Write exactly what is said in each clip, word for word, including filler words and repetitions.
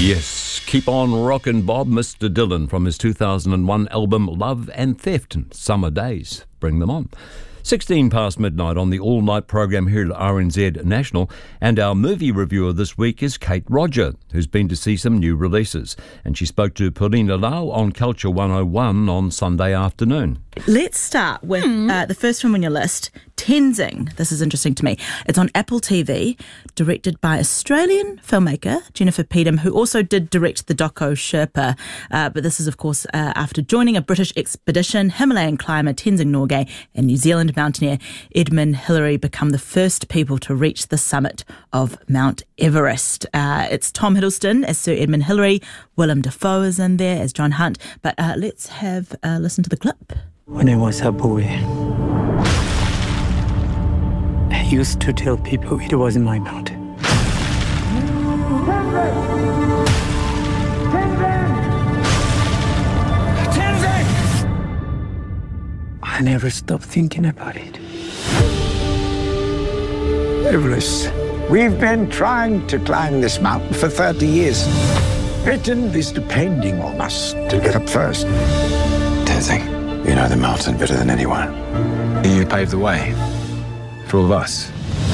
Yes, keep on rockin' Bob, Mister Dylan from his two thousand one album Love and Theft and Summer Days. Bring them on. sixteen past midnight on the all-night program here at R N Z National, and our movie reviewer this week is Kate Roger, who's been to see some new releases, and she spoke to Paulina Lau on Culture one oh one on Sunday afternoon. Let's start with mm. uh, the first film on your list, Tenzing. This is interesting to me. It's on Apple T V, directed by Australian filmmaker Jennifer Peedham, who also did direct the doco Sherpa. Uh, but this is, of course, uh, after joining a British expedition, Himalayan climber Tenzing Norgay and New Zealand mountaineer Edmund Hillary become the first people to reach the summit of Mount Everest. Uh, it's Tom Hiddleston as Sir Edmund Hillary. Willem Dafoe is in there as John Hunt. But uh, let's have a listen to the clip. When I was a boy, I used to tell people it wasn't my mountain. I never stopped thinking about it. Everest. We've been trying to climb this mountain for thirty years. Britain is depending on us to get up first. Tenzing, you know the mountain better than anyone. You paved the way for all of us.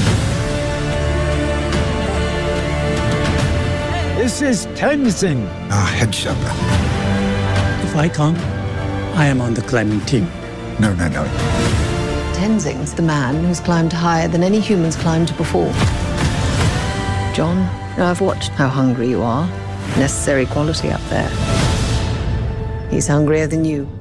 This is Tenzing, our head Sherpa. If I come, I am on the climbing team. No, no, no. Tenzing's the man who's climbed higher than any humans climbed before. John, I've watched how hungry you are. Necessary quality up there. He's hungrier than you.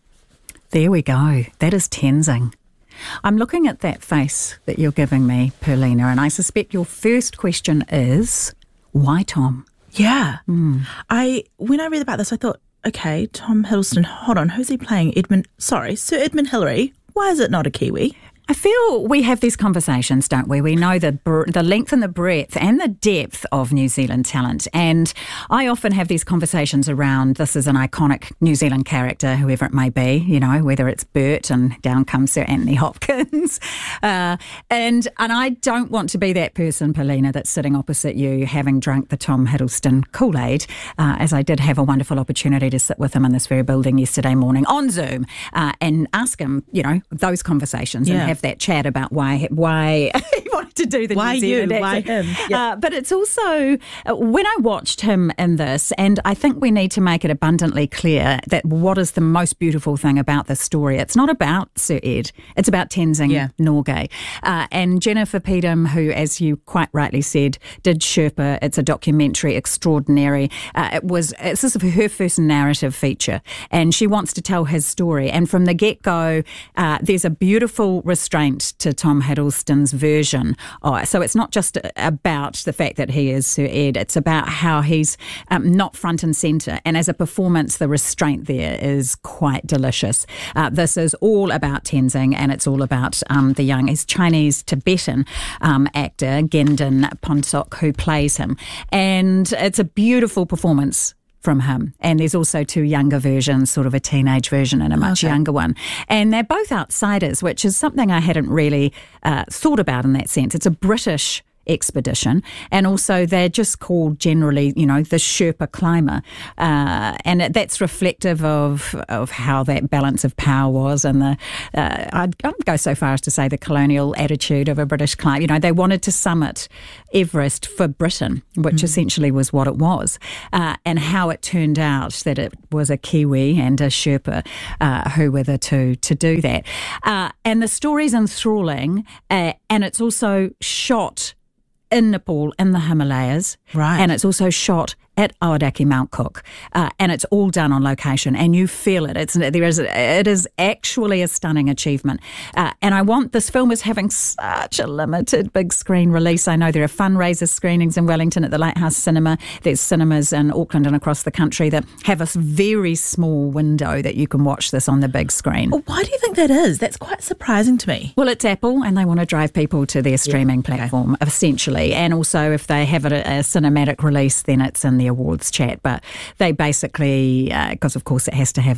There we go. That is Tenzing. I'm looking at that face that you're giving me, Paulina, and I suspect your first question is, why Tom? Yeah. Mm. I when I read about this, I thought, okay, Tom Hiddleston, hold on, who's he playing? Edmund, sorry, Sir Edmund Hillary. Why is it not a Kiwi? I feel we have these conversations, don't we? We know the br- the length and the breadth and the depth of New Zealand talent. And I often have these conversations around this is an iconic New Zealand character, whoever it may be, you know, whether it's Bert and down comes Sir Anthony Hopkins. Uh, and and I don't want to be that person, Paulina, that's sitting opposite you having drunk the Tom Hiddleston Kool-Aid, uh, as I did have a wonderful opportunity to sit with him in this very building yesterday morning on Zoom uh, and ask him, you know, those conversations yeah. and have that chat about why why he wanted to do the why New Zealand you, accent. why him? Yeah. Uh, but it's also, uh, when I watched him in this, and I think we need to make it abundantly clear that what is the most beautiful thing about this story, it's not about Sir Ed, it's about Tenzing yeah. Norgay. Uh, and Jennifer Peedham, who, as you quite rightly said, did Sherpa. It's a documentary extraordinary. Uh, it was, it's this is her first narrative feature, and she wants to tell his story. And from the get-go, uh, there's a beautiful restraint to Tom Hiddleston's version. Oh, so it's not just about the fact that he is Sir Ed, it's about how he's um, not front and centre. And as a performance, the restraint there is quite delicious. Uh, this is all about Tenzing, and it's all about um, the young, his Chinese-Tibetan um, actor, Gendon Ponsok, who plays him. And it's a beautiful performance from him. And there's also two younger versions, sort of a teenage version and a much okay. younger one. And they're both outsiders, which is something I hadn't really uh, thought about in that sense. It's a British expedition, and also they're just called generally, you know, the Sherpa climber, uh, and that's reflective of of how that balance of power was, and the uh, I'd, I'd go so far as to say the colonial attitude of a British climber. You know, they wanted to summit Everest for Britain, which mm. essentially was what it was, uh, and how it turned out that it was a Kiwi and a Sherpa uh, who were the two to do that, uh, and the story's enthralling, uh, and it's also shot in Nepal, in the Himalayas. Right. And it's also shot at Awadaki Mount Cook, uh, and it's all done on location, and you feel it. It's there is it is actually a stunning achievement, uh, and I want this film is having such a limited big screen release. I know there are fundraiser screenings in Wellington at the Lighthouse Cinema. There's cinemas in Auckland and across the country that have a very small window that you can watch this on the big screen. Well, why do you think that is? That's quite surprising to me. Well, it's Apple, and they want to drive people to their streaming yeah. platform, okay. essentially, and also if they have a, a cinematic release, then it's in the awards chat, but they basically, because uh, of course it has to have a,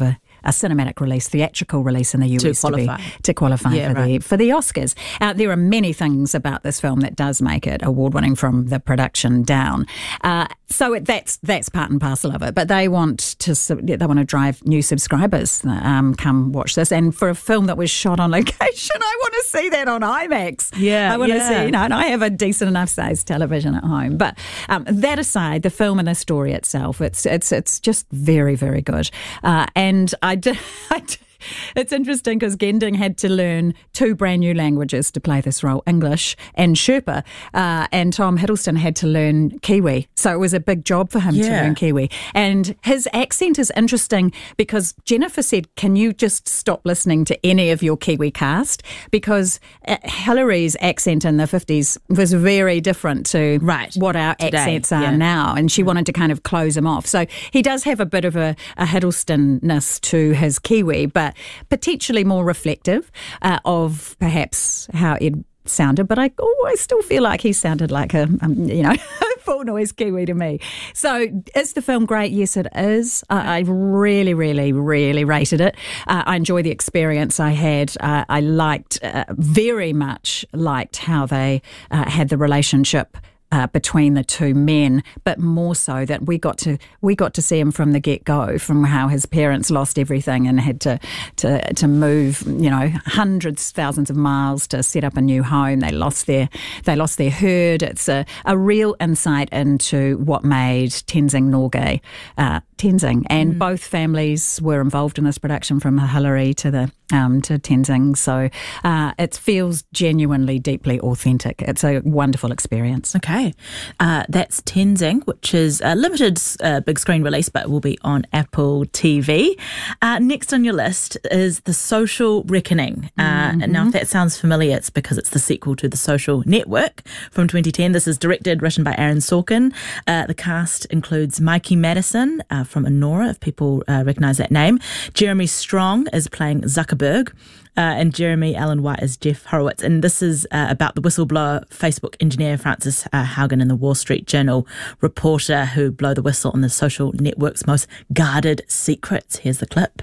a cinematic release, theatrical release in the U S To qualify. to, be, to qualify Yeah, for right. the for the Oscars. Uh, there are many things about this film that does make it award-winning from the production down. Uh, so it, that's that's part and parcel of it. But they want to they want to drive new subscribers um, come watch this. And for a film that was shot on location, I want to see that on IMAX. Yeah, I want yeah. to see. You know, and I have a decent enough sized television at home. But um, that aside, the film and the story itself, it's it's it's just very very good. Uh, and I did. I did It's interesting because Gending had to learn two brand new languages to play this role, English and Sherpa, uh, and Tom Hiddleston had to learn Kiwi. So it was a big job for him Yeah. to learn Kiwi. And his accent is interesting because Jennifer said, can you just stop listening to any of your Kiwi cast? Because uh, Hillary's accent in the fifties was very different to Right. what our Today, accents are yeah. now. And she wanted to kind of close him off. So he does have a bit of a, a Hiddleston-ness to his Kiwi, but potentially more reflective uh, of perhaps how Ed sounded. But I always still feel like he sounded like a, um, you know, full noise Kiwi to me. So is the film great? Yes, it is. Uh, I really, really, really rated it. Uh, I enjoy the experience I had. Uh, I liked, uh, very much liked how they uh, had the relationship Uh, between the two men, but more so that we got to we got to see him from the get go, from how his parents lost everything and had to to to move, you know, hundreds, thousands of miles to set up a new home. They lost their they lost their herd. It's a, a real insight into what made Tenzing Norgay uh, Tenzing, and mm. both families were involved in this production, from Hillary to the um, to Tenzing. So uh, it feels genuinely, deeply authentic. It's a wonderful experience. Okay. Uh, that's Tenzing, which is a limited uh, big screen release, but will be on Apple T V. Uh, next on your list is The Social Reckoning. Uh, Mm-hmm. Now, if that sounds familiar, it's because it's the sequel to The Social Network from twenty ten. This is directed, written by Aaron Sorkin. Uh, the cast includes Mikey Madison uh, from Anora, if people uh, recognise that name. Jeremy Strong is playing Zuckerberg. Uh, and Jeremy Allen White is Jeff Horowitz. And this is uh, about the whistleblower Facebook engineer Francis uh, Haugen and the Wall Street Journal reporter who blow the whistle on the social network's most guarded secrets. Here's the clip.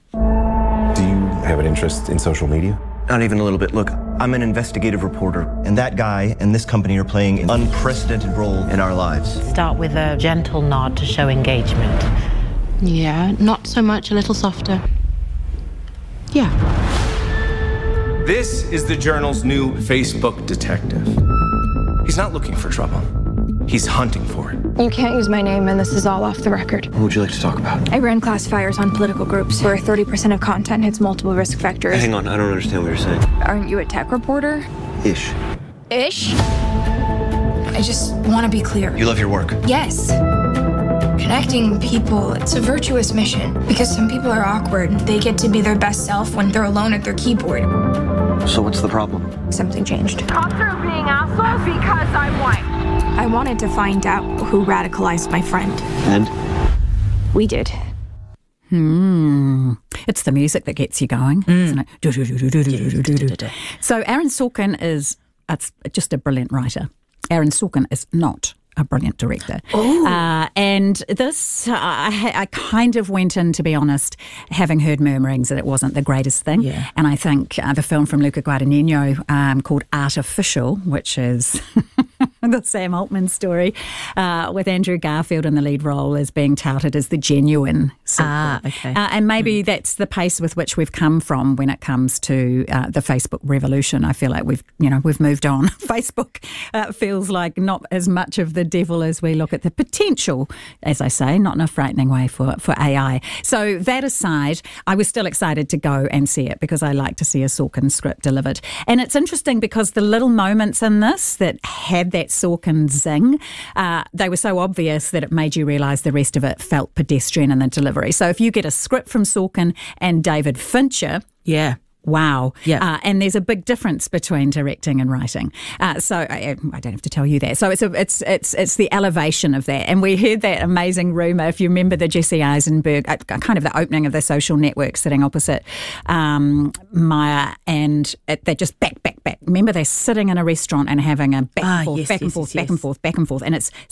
Do you have an interest in social media? Not even a little bit. Look, I'm an investigative reporter, and that guy and this company are playing an unprecedented role in our lives. Start with a gentle nod to show engagement. Yeah, not so much, a little softer. Yeah. This is the Journal's new Facebook detective. He's not looking for trouble. He's hunting for it. You can't use my name, and this is all off the record. What would you like to talk about? I ran classifiers on political groups where thirty percent of content hits multiple risk factors. Hang on, I don't understand what you're saying. Aren't you a tech reporter? Ish. Ish? I just want to be clear. You love your work? Yes. Connecting people, it's a virtuous mission. Because some people are awkward. They get to be their best self when they're alone at their keyboard. So what's the problem? Something changed. Cops are being assholes because I'm white. I wanted to find out who radicalized my friend. And? We did. Hmm. It's the music that gets you going, mm. isn't it? So Aaron Sorkin is it's just a brilliant writer. Aaron Sorkin is not a brilliant director. Uh, and this, uh, I, I kind of went in, to be honest, having heard murmurings that it wasn't the greatest thing. Yeah. And I think uh, the film from Luca Guadagnino um, called Artificial, which is the Sam Altman story, uh, with Andrew Garfield in the lead role, is being touted as the genuine sequel. Ah, okay. Uh, and maybe mm. that's the pace with which we've come from when it comes to uh, the Facebook revolution. I feel like we've, you know, we've moved on. Facebook uh, feels like not as much of the devil as we look at the potential, as I say, not in a frightening way for, for A I. So that aside, I was still excited to go and see it because I like to see a Sorkin script delivered. And it's interesting because the little moments in this that had that Sorkin zing, uh, they were so obvious that it made you realise the rest of it felt pedestrian in the delivery. So if you get a script from Sorkin and David Fincher, yeah. Wow. Yeah. Uh, and there's a big difference between directing and writing. Uh, so I, I don't have to tell you that. So it's a, it's it's it's the elevation of that. And we heard that amazing rumour, if you remember the Jesse Eisenberg, uh, kind of the opening of The Social Network, sitting opposite um, Maya, and it, they're just back, back, back. Remember, they're sitting in a restaurant and having a back and Ah, forth, yes, back and yes, forth, yes, back yes. and forth, back and forth. And it's st-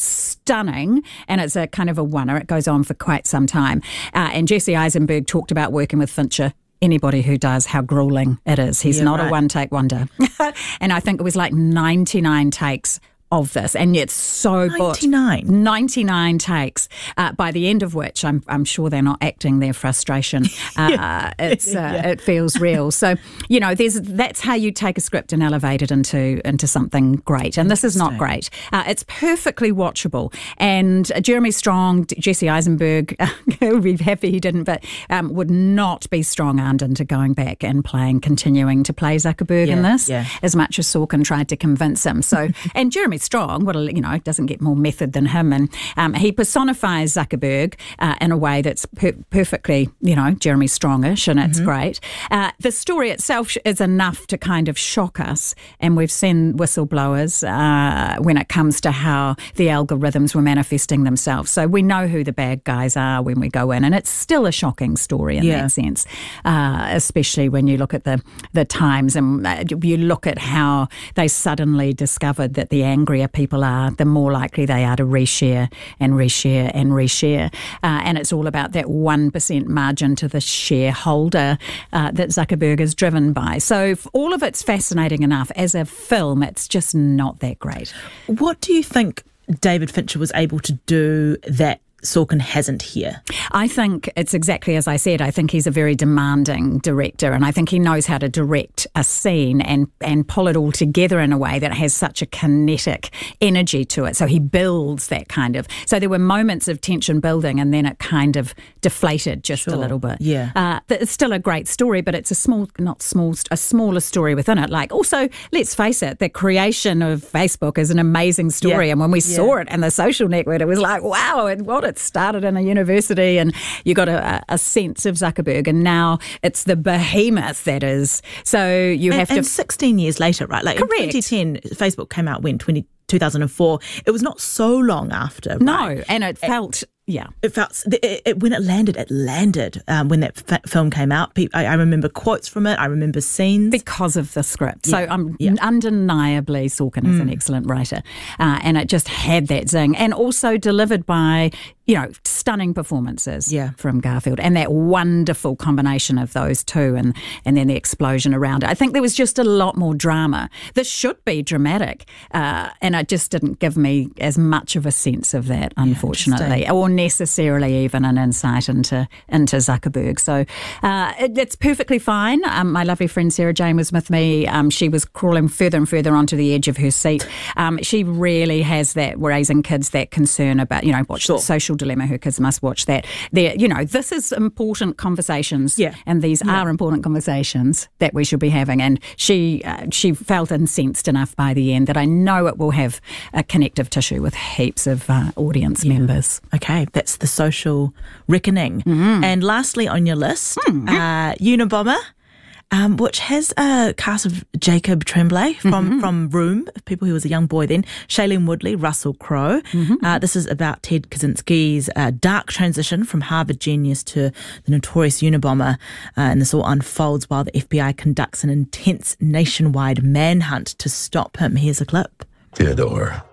stunning, and it's a kind of a oneer. It goes on for quite some time. Uh, and Jesse Eisenberg talked about working with Fincher. Anybody who does, how grueling it is. He's yeah, not right. a one-take wonder. And I think it was like ninety-nine takes of this, and it's so ninety-nine booked. ninety-nine takes, uh, by the end of which I'm I'm sure they're not acting their frustration. Uh, yeah. It's uh, yeah. It feels real. So, you know, there's that's how you take a script and elevate it into into something great. And this is not great. Uh, it's perfectly watchable. And uh, Jeremy Strong, Jesse Eisenberg, would be happy he didn't, but um, would not be strong-armed into going back and playing, continuing to play Zuckerberg yeah, in this, yeah. as much as Sorkin tried to convince him. So, and Jeremy Strong, what a, you know, doesn't get more method than him, and um, he personifies Zuckerberg uh, in a way that's per- perfectly, you know, Jeremy Strongish, and it's mm-hmm. great. Uh, the story itself is enough to kind of shock us, and we've seen whistleblowers uh, when it comes to how the algorithms were manifesting themselves. So we know who the bad guys are when we go in, and it's still a shocking story in yeah. that sense, uh, especially when you look at the the times and uh, you look at how they suddenly discovered that the angrier people are, the more likely they are to reshare and reshare and reshare. Uh, and it's all about that one percent margin to the shareholder uh, that Zuckerberg is driven by. So all of it's fascinating enough. As a film, it's just not that great. What do you think David Fincher was able to do that Sorkin hasn't here? I think it's exactly as I said. I think he's a very demanding director, and I think he knows how to direct a scene and, and pull it all together in a way that has such a kinetic energy to it. So he builds that kind of... So there were moments of tension building, and then it kind of deflated just sure. a little bit. Yeah. Uh, it's still a great story, but it's a small, not small, a smaller story within it. Like, also, let's face it, the creation of Facebook is an amazing story. Yeah. And when we yeah. saw it in the social network, it was like, wow, and what it started in a university, and you got a, a sense of Zuckerberg, and now it's the behemoth that is. So you and, have to. And sixteen years later, right? Like correct. In twenty ten, Facebook came out when twenty, two thousand four. It was not so long after. Right? No, and it felt. Yeah, it felt it, it, when it landed. It landed um, when that f- film came out. Pe- I, I remember quotes from it. I remember scenes because of the script. Yeah. So um, yeah. undeniably, Sorkin is mm. an excellent writer, uh, and it just had that zing, and also delivered by you know stunning performances yeah. from Garfield, and that wonderful combination of those two, and and then the explosion around it. I think there was just a lot more drama. This should be dramatic, uh, and it just didn't give me as much of a sense of that, unfortunately, yeah, or necessarily even an insight into into Zuckerberg. So uh, it, it's perfectly fine. Um, my lovely friend Sarah Jane was with me. Um, she was crawling further and further onto the edge of her seat. Um, she really has that raising kids, that concern about, you know, watch sure. the Social Dilemma. Her kids must watch that. There, you know, this is important conversations, yeah. and these yeah. are important conversations that we should be having. And she uh, she felt incensed enough by the end that I know it will have a connective tissue with heaps of uh, audience yeah. members. Okay, that's The Social Reckoning. Mm-hmm. And lastly on your list, mm-hmm. uh, Unabomber, um, which has a cast of Jacob Tremblay from, mm-hmm. from Room, people who was a young boy then, Shailene Woodley, Russell Crowe. Mm-hmm. Uh, this is about Ted Kaczynski's uh, dark transition from Harvard genius to the notorious Unabomber. Uh, and this all unfolds while the F B I conducts an intense nationwide manhunt to stop him. Here's a clip. Theodore,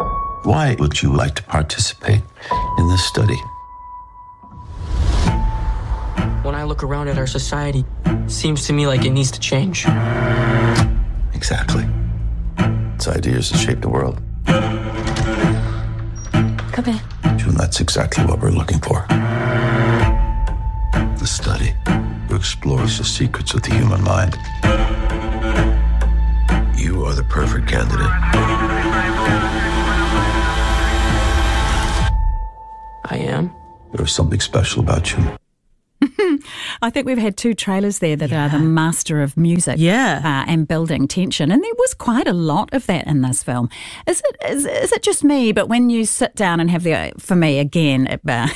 why would you like to participate in this study? When I look around at our society, it seems to me like it needs to change. Exactly. It's ideas that shape the world. Come in. June, that's exactly what we're looking for. The study explores the secrets of the human mind. You are the perfect candidate. I am. There's something special about you. I think we've had two trailers there that yeah. are the master of music yeah. uh, and building tension. And there was quite a lot of that in this film. Is it is, is it just me? But when you sit down and have the, for me, again, it, uh,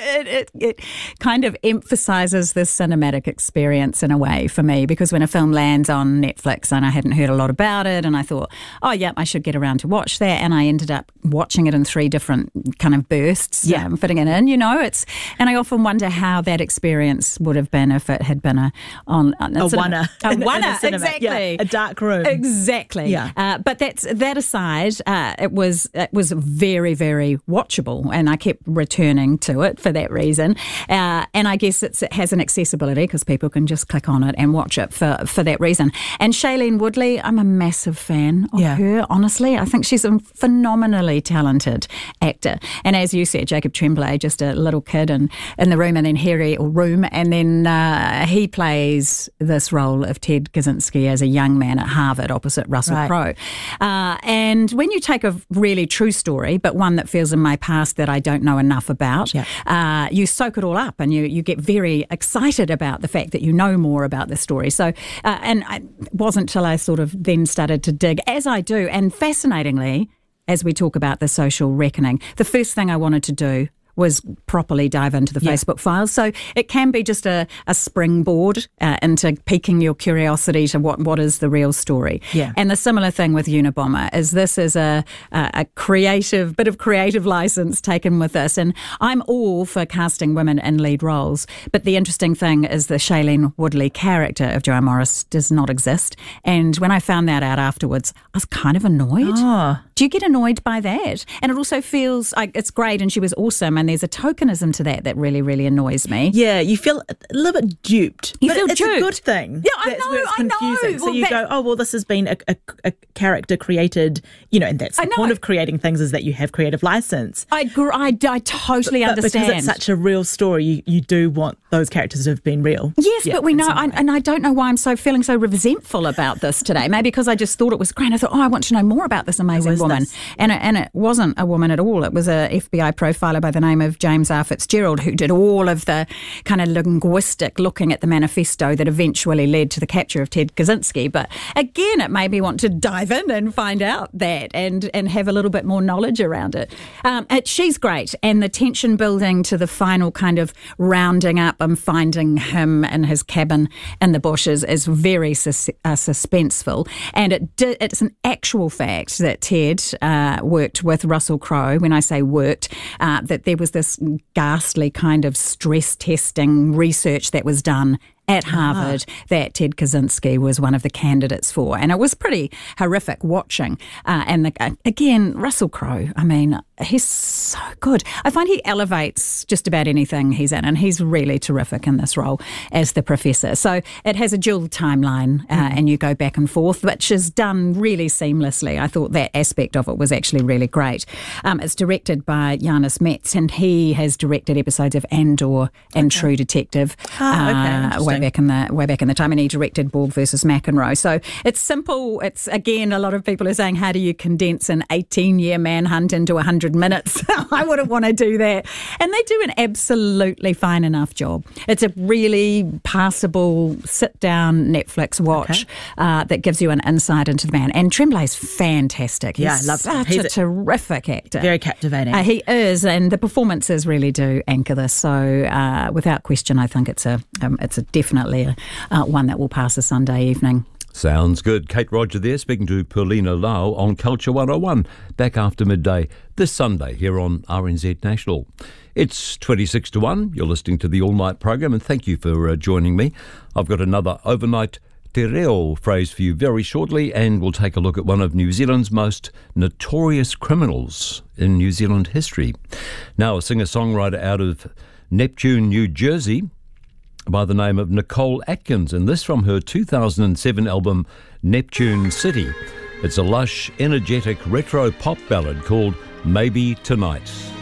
it, it, it kind of emphasises this cinematic experience in a way for me, because when a film lands on Netflix and I hadn't heard a lot about it and I thought, oh, yeah, I should get around to watch that, and I ended up watching it in three different kind of bursts, Yeah. um, fitting it in, you know. It's And I often wonder how that experience would have been if it had been a on a, A one-er. a in- in one-er, the cinema. exactly. Yeah, a dark room. Exactly. Yeah. Uh, but that's that aside, uh, it was it was very, very watchable, and I kept returning to it for that reason. Uh, and I guess it's, it has an accessibility because people can just click on it and watch it for, for that reason. And Shailene Woodley, I'm a massive fan of Yeah. her, honestly. I think she's a phenomenally talented actor. And as you said, Jacob Tremblay, just a little kid in, in the room, and then Harry, or room, and then uh, he plays this role of Ted Kaczynski as a young man at Harvard opposite Russell Right. Crowe. Uh, and when you take a really true story, but one that feels in my past that I don't know enough about, Yeah. uh, you soak it all up and you, you get very excited about the fact that you know more about the story. So, uh, and I, it wasn't till I sort of then started to dig, as I do, and fascinatingly, as we talk about the social reckoning, the first thing I wanted to do was properly dive into the Yeah. Facebook files. So it can be just a, a springboard uh, into piquing your curiosity to what, what is the real story. Yeah. And the similar thing with Unabomber is this is a, a, a creative, bit of creative license taken with this. And I'm all for casting women in lead roles. But the interesting thing is the Shailene Woodley character of Joanne Morris does not exist. And when I found that out afterwards, I was kind of annoyed. Oh. Do you get annoyed by that? And it also feels like it's great and she was awesome, and there's a tokenism to that that really, really annoys me. Yeah, you feel a little bit duped. You but feel it's duped. a good thing. Yeah, I That's know, where it's I know. confusing. So Well, you that- go, oh, well, this has been a, a, a character created, you know, and that's I the know. point of creating things, is that you have creative license. I, gr- I, I totally But understand. because it's such a real story, you, you do want those characters to have been real. Yes, Yeah, but we in know, some I, way. and I don't know why I'm so feeling so resentful about this today. Maybe because I just thought it was great. I thought, oh, I want to know more about this amazing is woman. this? And it, and it wasn't a woman at all. It was a F B I profiler by the name of James R. Fitzgerald, who did all of the kind of linguistic looking at the manifesto that eventually led to the capture of Ted Kaczynski. But again, it made me want to dive in and find out that and, and have a little bit more knowledge around it. Um, it. She's great. And the tension building to the final kind of rounding up and finding him in his cabin in the bushes is very sus- uh, suspenseful. And it di- it's an actual fact that Ted uh, worked with Russell Crowe. When I say worked, uh, that there was this ghastly kind of stress testing research that was done at Harvard that Ted Kaczynski was one of the candidates for. And it was pretty horrific watching. Uh, and the, uh, again, Russell Crowe, I mean, he's so good. I find he elevates just about anything he's in, and he's really terrific in this role as the professor. So it has a dual timeline uh, mm. and you go back and forth, which is done really seamlessly. I thought that aspect of it was actually really great. Um, it's directed by Janis Metz, and he has directed episodes of Andor and Okay. True Detective. Oh, okay. uh, Interesting. way back in the way back in the time, and he directed Borg versus McEnroe. So it's simple. It's again, a lot of people are saying, how do you condense an eighteen-year manhunt into one hundred minutes? I wouldn't want to do that. And they do an absolutely fine enough job. It's a really passable sit-down Netflix watch Okay. uh, that gives you an insight into the man. And Tremblay's fantastic. He's Yeah, I love him. such He's a a- terrific actor. Very captivating. Uh, he is, and the performances really do anchor this. So, uh, without question, I think it's a um, it's a definitely a, uh, one that will pass a Sunday evening. Sounds good. Kate Roger there, speaking to Paulina Lau on Culture one oh one, back after midday this Sunday here on R N Z National. It's twenty-six to one. You're listening to the All Night program, and thank you for uh, joining me. I've got another overnight te reo phrase for you very shortly, and we'll take a look at one of New Zealand's most notorious criminals in New Zealand history. Now, a singer-songwriter out of Neptune, New Jersey, by the name of Nicole Atkins, and this from her two thousand seven album Neptune City. It's a lush, energetic retro pop ballad called Maybe Tonight.